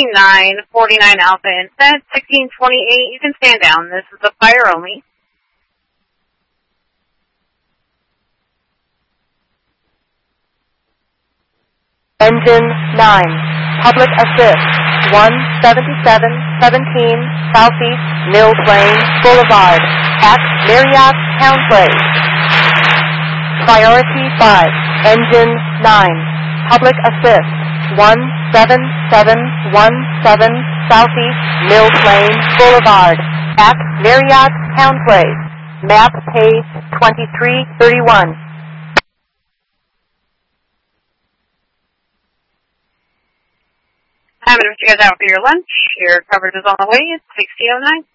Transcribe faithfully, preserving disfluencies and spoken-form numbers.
nine forty-nine Alpha instead, sixteen twenty-eight, you can stand down. This is a fire only. Engine nine, public assist, one seventy-seven seventeen Southeast Mill Plain Boulevard, at Marriott Town Place. Priority five, engine nine, public assist, one seven seven one seven Southeast Mill Plain Boulevard, at Marriott Town Place. Map page twenty-three thirty-one. I'm going to put you guys out for your lunch. Your coverage is on the way. It's sixteen oh nine.